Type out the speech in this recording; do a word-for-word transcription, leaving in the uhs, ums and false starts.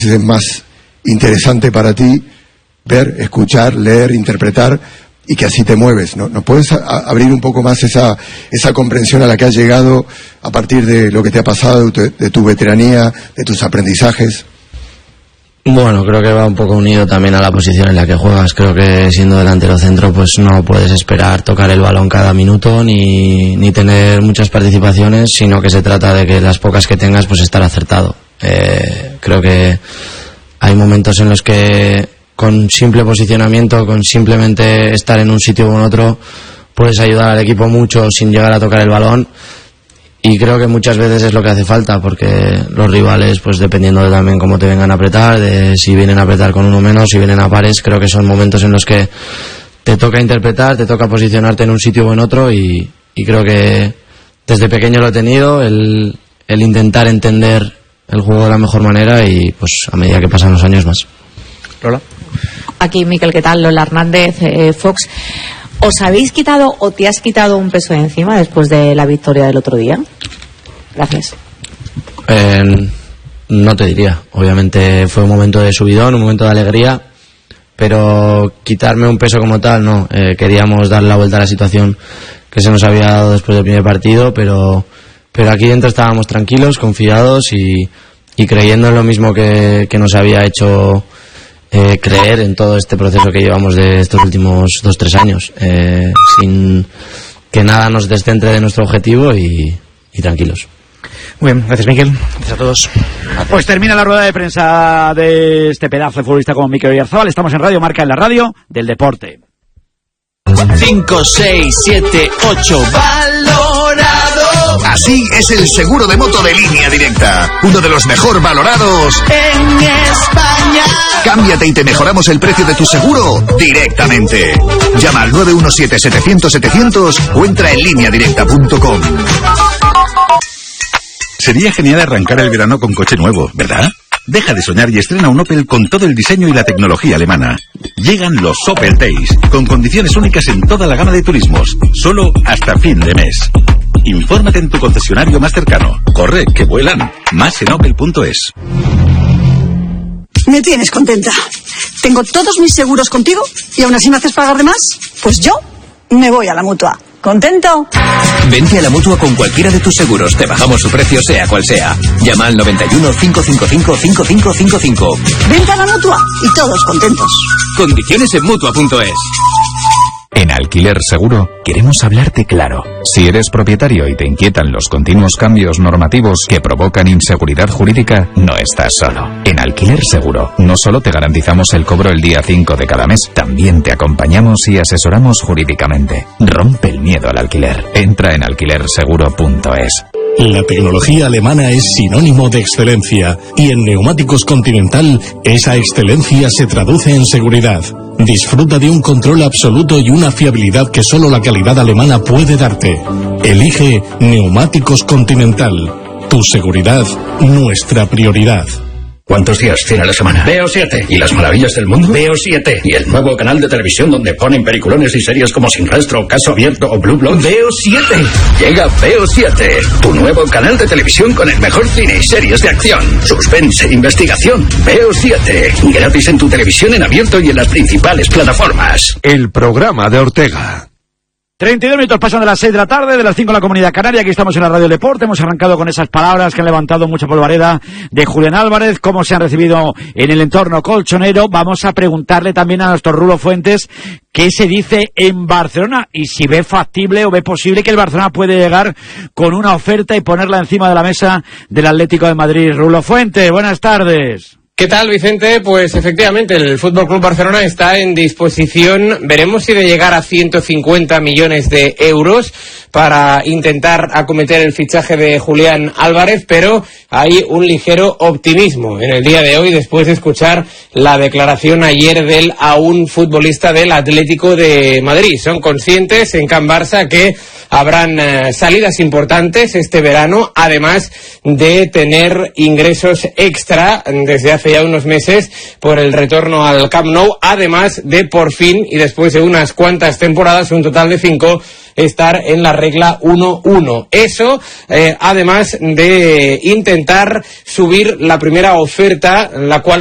es más interesante para ti ver, escuchar, leer, interpretar, y que así te mueves, ¿no? ¿Nos puedes a, a abrir un poco más esa esa comprensión a la que has llegado a partir de lo que te ha pasado, de tu, de tu veteranía, de tus aprendizajes? Bueno, creo que va un poco unido también a la posición en la que juegas. Creo que siendo delantero centro pues no puedes esperar tocar el balón cada minuto ni, ni tener muchas participaciones, sino que se trata de que las pocas que tengas pues estar acertado. Eh, creo que hay momentos en los que con simple posicionamiento, con simplemente estar en un sitio u en otro, puedes ayudar al equipo mucho sin llegar a tocar el balón. Y creo que muchas veces es lo que hace falta, porque los rivales, pues dependiendo de también cómo te vengan a apretar, de si vienen a apretar con uno menos, si vienen a pares, creo que son momentos en los que te toca interpretar, te toca posicionarte en un sitio o en otro, y, y creo que desde pequeño lo he tenido, el, el intentar entender el juego de la mejor manera, y pues a medida que pasan los años más. Lola. Aquí, Miquel, ¿qué tal? Lola Hernández, eh, Fox. ¿Os habéis quitado o te has quitado un peso de encima después de la victoria del otro día? Gracias. Eh, no te diría. Obviamente fue un momento de subidón, un momento de alegría, pero quitarme un peso como tal, no. Eh, queríamos dar la vuelta a la situación que se nos había dado después del primer partido, pero, pero aquí dentro estábamos tranquilos, confiados y, y creyendo en lo mismo que, que nos había hecho Eh, creer en todo este proceso que llevamos de estos últimos dos, tres años, eh, sin que nada nos descentre de nuestro objetivo y, y tranquilos. Muy bien, gracias Miquel, gracias a todos. Pues termina la rueda de prensa de este pedazo de futbolista como Miquel Oyarzabal. Estamos en Radio Marca, en la radio del deporte. cinco, seis, siete, ocho, valorado. Así es el seguro de moto de Línea Directa, uno de los mejor valorados en España. Cámbiate y te mejoramos el precio de tu seguro directamente. Llama al nueve uno siete, setecientos, setecientos o entra en línea directa punto com. Sería genial arrancar el verano con coche nuevo, ¿verdad? Deja de soñar y estrena un Opel con todo el diseño y la tecnología alemana. Llegan los Opel Days, con condiciones únicas en toda la gama de turismos, solo hasta fin de mes. Infórmate en tu concesionario más cercano. Corre, que vuelan. Más en opel punto es. Me tienes contenta. Tengo todos mis seguros contigo y aún así me haces pagar de más. Pues yo me voy a la Mutua. ¿Contento? Vente a la Mutua con cualquiera de tus seguros. Te bajamos su precio sea cual sea. Llama al noventa y uno, cinco cinco cinco, cinco cinco cinco cinco. Vente a la Mutua y todos contentos. Condiciones en mutua punto es. En Alquiler Seguro queremos hablarte claro. Si eres propietario y te inquietan los continuos cambios normativos que provocan inseguridad jurídica, no estás solo. En Alquiler Seguro no solo te garantizamos el cobro el día cinco de cada mes, también te acompañamos y asesoramos jurídicamente. Rompe el miedo al alquiler. Entra en alquiler seguro punto es. La tecnología alemana es sinónimo de excelencia y en Neumáticos Continental esa excelencia se traduce en seguridad. Disfruta de un control absoluto y una fiabilidad que solo la calidad alemana puede darte. Elige Neumáticos Continental. Tu seguridad, nuestra prioridad. ¿Cuántos días tiene la semana? Veo siete. ¿Y las maravillas del mundo? Veo siete. ¿Y el nuevo canal de televisión donde ponen peliculones y series como Sin Rastro, Caso Abierto o Blue Bloods? Veo siete. Llega Veo siete, tu nuevo canal de televisión con el mejor cine y series de acción, suspense, investigación. Veo siete. Gratis en tu televisión en abierto y en las principales plataformas. El programa de Ortega. treinta y dos minutos pasan de las seis de la tarde, de las cinco en la Comunidad Canaria. Aquí estamos en la Radio Deporte. Hemos arrancado con esas palabras que han levantado mucha polvareda de Julián Álvarez, cómo se han recibido en el entorno colchonero. Vamos a preguntarle también a nuestro Rulo Fuentes qué se dice en Barcelona y si ve factible o ve posible que el Barcelona puede llegar con una oferta y ponerla encima de la mesa del Atlético de Madrid. Rulo Fuentes, buenas tardes. ¿Qué tal, Vicente? Pues efectivamente el F C Barcelona está en disposición, veremos si de llegar a ciento cincuenta millones de euros para intentar acometer el fichaje de Julián Álvarez, pero hay un ligero optimismo en el día de hoy después de escuchar la declaración ayer del aún futbolista del Atlético de Madrid. Son conscientes en Can Barça que habrán eh, salidas importantes este verano, además de tener ingresos extra desde hace hace ya unos meses por el retorno al Camp Nou, además de por fin, y después de unas cuantas temporadas, un total de cinco, estar en la regla uno uno. Eso, eh, además de intentar subir la primera oferta, la cual